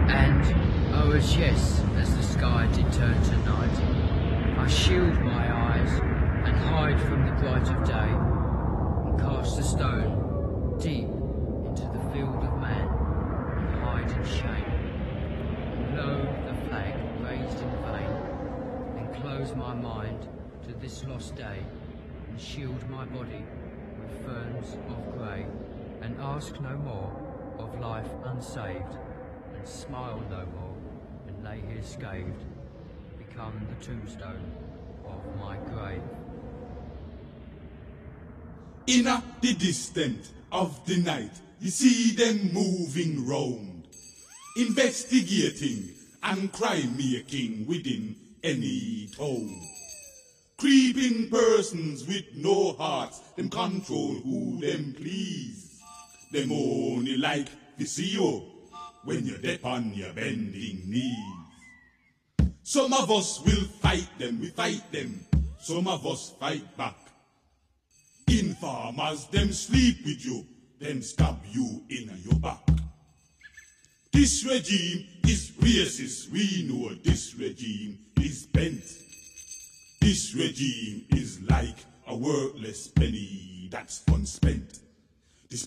And, oh as yes, as the sky did turn to night, I shield my eyes and hide from the bright of day, and cast the stone deep into the field of man, and hide in shame. And lo, the flag raised in vain, and close my mind to this lost day, and shield my body with ferns of grey, and ask no more of life unsaved, and smile no more, and lay here scathed, become the tombstone of my grave. Inna the distance of the night, you see them moving round, investigating and crime making within any town. Creeping persons with no hearts, them control who them please. Them only like to see you when you're dead on your bending knees. Some of us will fight them, we fight them. Some of us fight back. Informers, them sleep with you, them stab you in your back. This regime is racist, we know this regime is bent. This regime is like a worthless penny that's unspent.